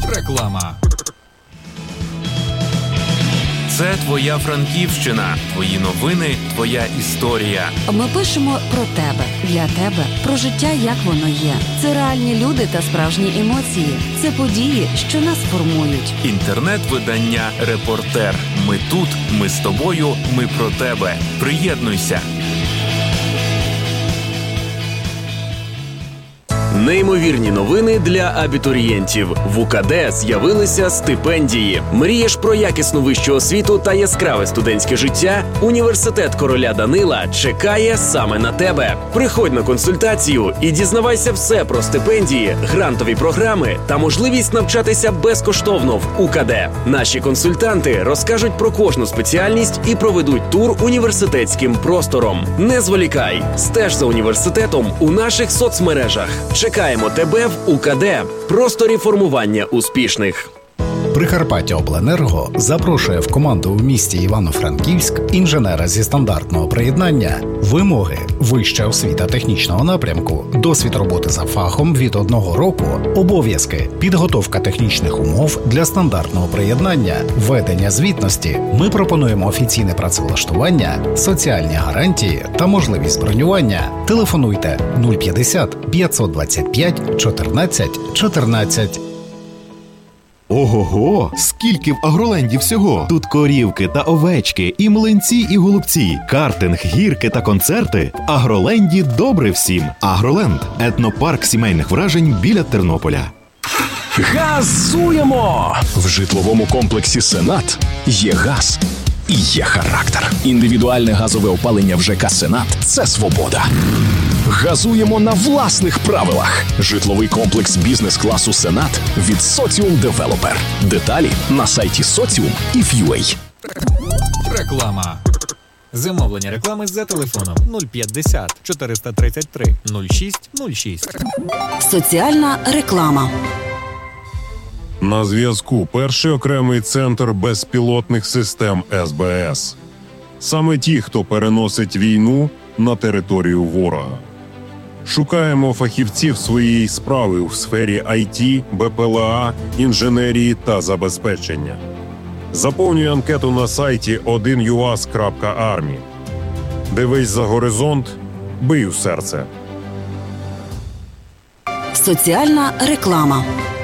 Реклама. Це твоя Франківщина, твої новини, твоя історія. Ми пишемо про тебе, для тебе, про життя, як воно є. Це реальні люди та справжні емоції. Це події, що нас формують. Інтернет-видання «Репортер». Ми тут, ми з тобою, ми про тебе. Приєднуйся. Неймовірні новини для абітурієнтів. В УКД з'явилися стипендії. Мрієш про якісну вищу освіту та яскраве студентське життя? Університет короля Данила чекає саме на тебе. Приходь на консультацію і дізнавайся все про стипендії, грантові програми та можливість навчатися безкоштовно в УКД. Наші консультанти розкажуть про кожну спеціальність і проведуть тур університетським простором. Не зволікай, стеж за університетом у наших соцмережах. Чекаємо тебе в УКД. Просторі формування успішних. Прикарпаттяобленерго запрошує в команду у місті Івано-Франківськ інженера зі стандартного приєднання. Вимоги: вища освіта технічного напрямку, досвід роботи за фахом від 1 року, обов'язки: підготовка технічних умов для стандартного приєднання, ведення звітності. Ми пропонуємо офіційне працевлаштування, соціальні гарантії та можливість бронювання. Телефонуйте 050 525 14 14. Ого-го! Скільки в Агроленді всього! Тут корівки та овечки, і млинці, і голубці, картинг, гірки та концерти. В Агроленді добре всім. Агроленд – етнопарк сімейних вражень біля Тернополя. Газуємо! В житловому комплексі «Сенат» є газ і є характер. Індивідуальне газове опалення в ЖК «Сенат» – це свобода. Газуємо на власних правилах. Житловий комплекс бізнес-класу «Сенат» від Соціум Девелопер. Деталі на сайті Соціум і FUA. Реклама. Замовлення реклами за телефоном 050 433 06 06. Соціальна реклама. На зв'язку перший окремий центр безпілотних систем СБС. Саме ті, хто переносить війну на територію ворога. Шукаємо фахівців своєї справи у сфері IT, БПЛА, інженерії та забезпечення. Заповнюй анкету на сайті 1uas.army. Дивись за горизонт, бий у серце. Соціальна реклама.